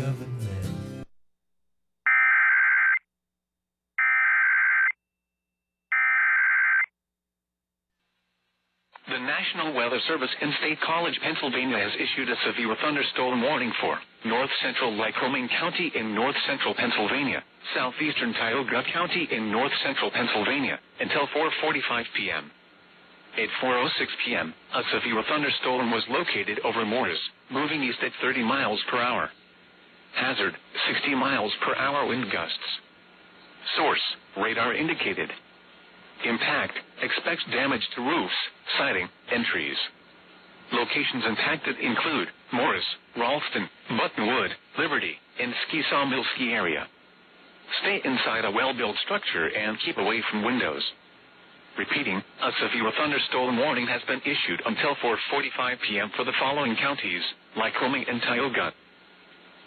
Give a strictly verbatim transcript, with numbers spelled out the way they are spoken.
government. The National Weather Service in State College, Pennsylvania has issued a severe thunderstorm warning for north central Lycoming County in north central Pennsylvania, southeastern Tioga County in north central Pennsylvania, until four forty-five p.m. At four oh six p.m., a severe thunderstorm was located over Morris, moving east at thirty miles per hour. Hazard, sixty miles per hour wind gusts. Source, radar indicated. Impact, expects damage to roofs, siding, and trees. Locations impacted include Morris, Ralston, Buttonwood, Liberty, and Ski Sawmill ski area. Stay inside a well-built structure and keep away from windows. Repeating, a severe thunderstorm warning has been issued until four forty-five p.m. for the following counties: Lycoming and Tioga.